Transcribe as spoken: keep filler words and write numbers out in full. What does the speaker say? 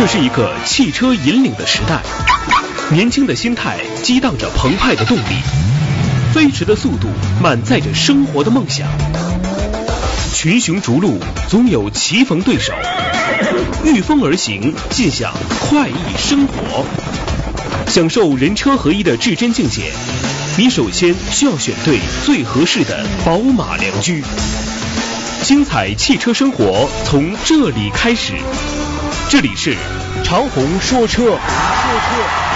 这是一个汽车引领的时代，年轻的心态激荡着澎湃的动力，飞驰的速度满载着生活的梦想。群雄逐鹿，总有棋逢对手，御风而行，尽享快意生活。享受人车合一的至臻境界，你首先需要选对最合适的宝马良驹。精彩汽车生活从这里开始，这里是长虹说车。说车